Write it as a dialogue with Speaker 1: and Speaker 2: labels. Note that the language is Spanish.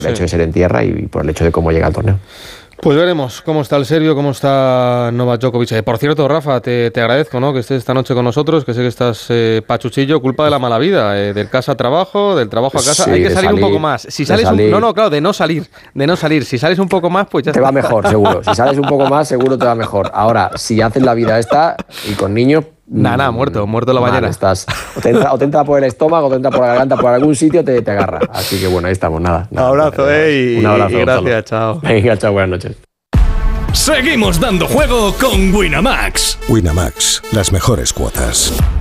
Speaker 1: el hecho de ser en tierra y por el hecho de cómo llega el torneo.
Speaker 2: Pues veremos cómo está el serbio, cómo está Novak Djokovic. Por cierto, Rafa, te agradezco, ¿no?, que estés esta noche con nosotros, que sé que estás pachuchillo, culpa de la mala vida, del casa a trabajo, del trabajo a casa.
Speaker 1: Sí,
Speaker 2: hay que salir un poco más. Si sales claro, de no salir. Si sales un poco más, pues ya
Speaker 1: te va mejor, seguro. Si sales un poco más, seguro te va mejor. Ahora, si haces la vida esta y con niños...
Speaker 2: Nada, muerto la mañana.
Speaker 1: Estás, o te entra por el estómago, o te entra por la garganta, por algún sitio te agarra. Así que bueno, ahí estamos, nada.
Speaker 2: Un abrazo,
Speaker 1: un abrazo.
Speaker 2: Y gracias, chao.
Speaker 1: Venga, chao, buenas noches.
Speaker 3: Seguimos dando juego con Winamax.
Speaker 4: Winamax, las mejores cuotas.